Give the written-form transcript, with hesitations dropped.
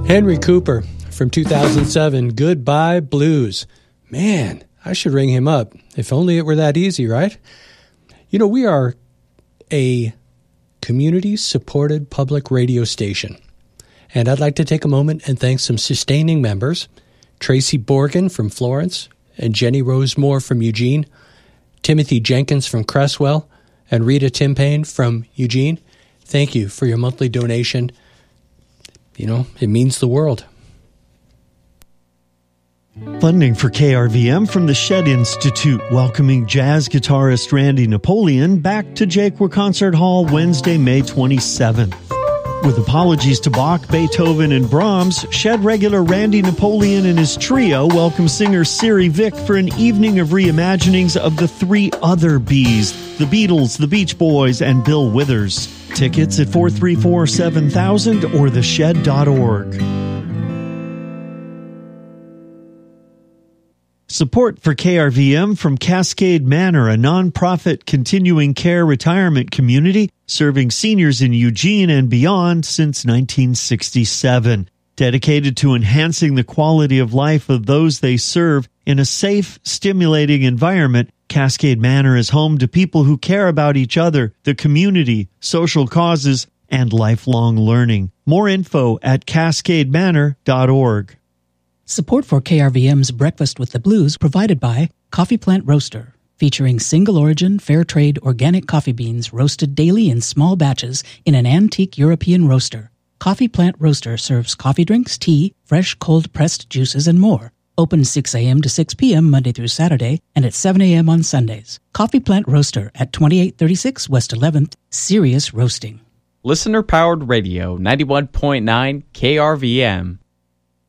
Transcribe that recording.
Henry Cooper from 2007, Goodbye Blues. Man, I should ring him up. If only it were that easy, right? You know, we are a community-supported public radio station. And I'd like to take a moment and thank some sustaining members, Tracy Borgen from Florence and Jenny Rosemore from Eugene, Timothy Jenkins from Cresswell, and Rita Timpane from Eugene. Thank you for your monthly donation. You know, it means the world. Funding for KRVM from the Shed Institute, welcoming jazz guitarist Randy Napoleon back to Jaquar Concert Hall Wednesday, May 27th. With apologies to Bach, Beethoven, and Brahms, Shed regular Randy Napoleon and his trio welcome singer Siri Vick for an evening of reimaginings of the three other Bs, the Beatles, the Beach Boys, and Bill Withers. Tickets at 434-7000 or theshed.org. Support for KRVM from Cascade Manor, a nonprofit continuing care retirement community serving seniors in Eugene and beyond since 1967. Dedicated to enhancing the quality of life of those they serve in a safe, stimulating environment, Cascade Manor is home to people who care about each other, the community, social causes, and lifelong learning. More info at cascademanor.org. Support for KRVM's Breakfast with the Blues provided by Coffee Plant Roaster, featuring single-origin, fair-trade, organic coffee beans roasted daily in small batches in an antique European roaster. Coffee Plant Roaster serves coffee drinks, tea, fresh cold-pressed juices, and more. Open 6 a.m. to 6 p.m. Monday through Saturday and at 7 a.m. on Sundays. Coffee Plant Roaster at 2836 West 11th, Serious Roasting. Listener-powered radio, 91.9 KRVM.